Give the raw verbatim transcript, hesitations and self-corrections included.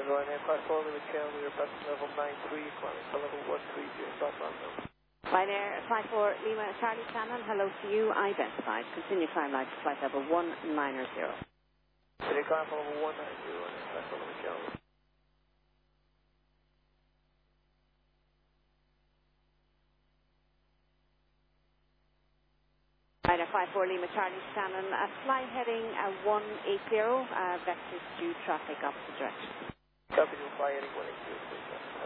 Ryanair five four Lima Charlie, you're passing level nine three, climbing to level one three zero, stop London. Ryanair five four Lima Charlie Shannon, hello to you, identified. Continue climb line to flight level one nine zero. City climb level one nine zero, Ryanair five four Lima Charlie. Ryanair five four Lima Charlie Shannon, uh, fly heading uh, one eight zero, uh, vectors due traffic opposite direction. Copy, you fly heading one eight zero, please.